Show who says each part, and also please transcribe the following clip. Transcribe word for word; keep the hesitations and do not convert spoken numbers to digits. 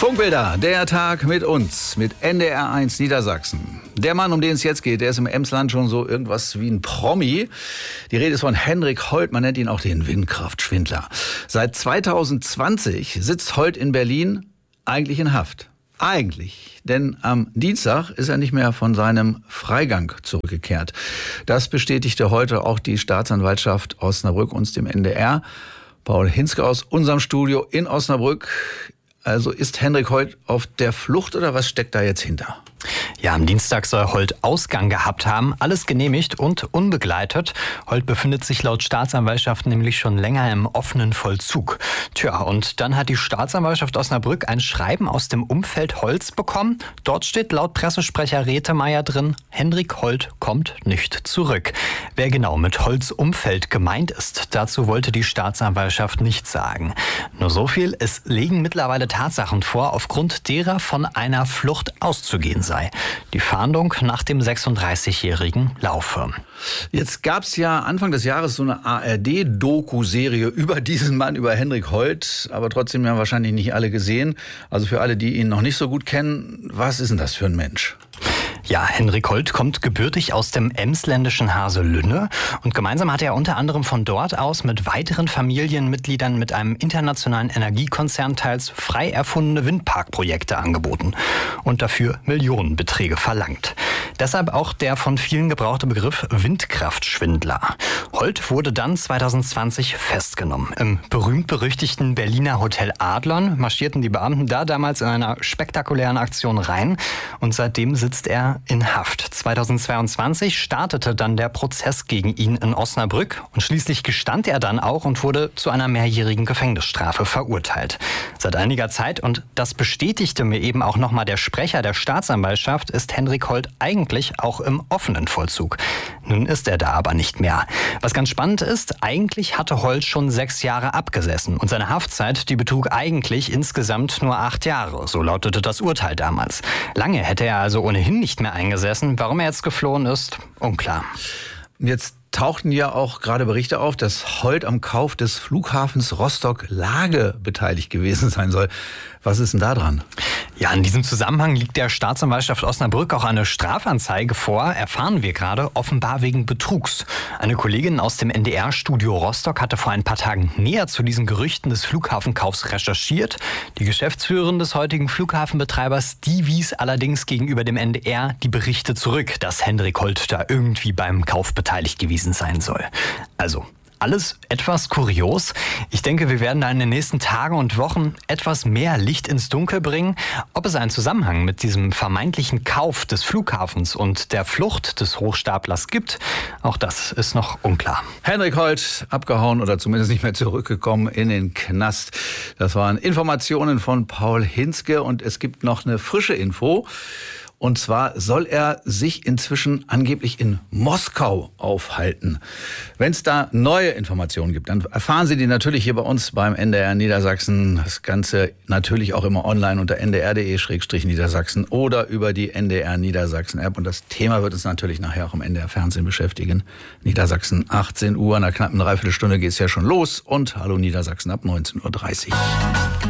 Speaker 1: Funkbilder, der Tag mit uns, mit N D R eins Niedersachsen. Der Mann, um den es jetzt geht, der ist im Emsland schon so irgendwas wie ein Promi. Die Rede ist von Hendrik Holt, man nennt ihn auch den Windkraftschwindler. Seit zweitausendzwanzig sitzt Holt in Berlin eigentlich in Haft. Eigentlich, denn am Dienstag ist er nicht mehr von seinem Freigang zurückgekehrt. Das bestätigte heute auch die Staatsanwaltschaft Osnabrück uns dem N D R. Paul Hinzke aus unserem Studio in Osnabrück. Also ist Hendrik Holt auf der Flucht oder was steckt da jetzt hinter?
Speaker 2: Ja, am Dienstag soll Holt Ausgang gehabt haben, alles genehmigt und unbegleitet. Holt befindet sich laut Staatsanwaltschaft nämlich schon länger im offenen Vollzug. Tja, und dann hat die Staatsanwaltschaft Osnabrück ein Schreiben aus dem Umfeld Holts bekommen. Dort steht laut Pressesprecher Retemeyer drin, Hendrik Holt kommt nicht zurück. Wer genau mit Holts Umfeld gemeint ist, dazu wollte die Staatsanwaltschaft nichts sagen. Nur so viel, es liegen mittlerweile Tatsachen vor, aufgrund derer von einer Flucht auszugehen sei. Die Fahndung nach dem sechsunddreißigjährigen laufe.
Speaker 1: Jetzt gab es ja Anfang des Jahres so eine A R D-Doku-Serie über diesen Mann, über Hendrik Holt. Aber trotzdem haben wahrscheinlich nicht alle gesehen. Also für alle, die ihn noch nicht so gut kennen, was ist denn das für ein Mensch?
Speaker 2: Ja, Hendrik Holt kommt gebürtig aus dem emsländischen Haselünne und gemeinsam hat er unter anderem von dort aus mit weiteren Familienmitgliedern mit einem internationalen Energiekonzern teils frei erfundene Windparkprojekte angeboten und dafür Millionenbeträge verlangt. Deshalb auch der von vielen gebrauchte Begriff Windkraftschwindler. Holt wurde dann zweitausendzwanzig festgenommen. Im berühmt-berüchtigten Berliner Hotel Adlon marschierten die Beamten da damals in einer spektakulären Aktion rein und seitdem sitzt er in Haft. zweitausendzweiundzwanzig startete dann der Prozess gegen ihn in Osnabrück und schließlich gestand er dann auch und wurde zu einer mehrjährigen Gefängnisstrafe verurteilt. Seit einiger Zeit, und das bestätigte mir eben auch nochmal der Sprecher der Staatsanwaltschaft, ist Hendrik Holt eigentlich auch im offenen Vollzug. Nun ist er da aber nicht mehr. Was ganz spannend ist, eigentlich hatte Holt schon sechs Jahre abgesessen und seine Haftzeit, die betrug eigentlich insgesamt nur acht Jahre. So lautete das Urteil damals. Lange hätte er also ohnehin nicht mehr eingesessen. Warum er jetzt geflohen ist, unklar.
Speaker 1: Jetzt tauchten ja auch gerade Berichte auf, dass Holt am Kauf des Flughafens Rostock-Lage beteiligt gewesen sein soll. Was ist denn da dran?
Speaker 2: Ja, in diesem Zusammenhang liegt der Staatsanwaltschaft Osnabrück auch eine Strafanzeige vor, erfahren wir gerade, offenbar wegen Betrugs. Eine Kollegin aus dem N D R-Studio Rostock hatte vor ein paar Tagen näher zu diesen Gerüchten des Flughafenkaufs recherchiert. Die Geschäftsführerin des heutigen Flughafenbetreibers, die wies allerdings gegenüber dem N D R die Berichte zurück, dass Hendrik Holt da irgendwie beim Kauf beteiligt gewesen sein soll. Also alles etwas kurios. Ich denke, wir werden da in den nächsten Tagen und Wochen etwas mehr Licht ins Dunkel bringen. Ob es einen Zusammenhang mit diesem vermeintlichen Kauf des Flughafens und der Flucht des Hochstaplers gibt, auch das ist noch unklar.
Speaker 1: Hendrik Holt abgehauen oder zumindest nicht mehr zurückgekommen in den Knast. Das waren Informationen von Paul Hinzke und es gibt noch eine frische Info. Und zwar soll er sich inzwischen angeblich in Moskau aufhalten. Wenn es da neue Informationen gibt, dann erfahren Sie die natürlich hier bei uns beim N D R Niedersachsen. Das Ganze natürlich auch immer online unter n d r punkt d e Schrägstrich Niedersachsen oder über die N D R Niedersachsen App. Und das Thema wird uns natürlich nachher auch im N D R Fernsehen beschäftigen. Niedersachsen, achtzehn Uhr, in einer knappen Dreiviertelstunde geht es ja schon los. Und Hallo Niedersachsen ab neunzehn Uhr dreißig.